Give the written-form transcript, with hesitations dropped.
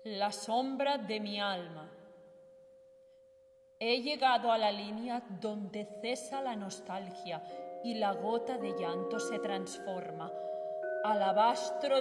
La sombra de mi alma. He llegado a la línea donde cesa la nostalgia y la gota de llanto se transforma. Alabastro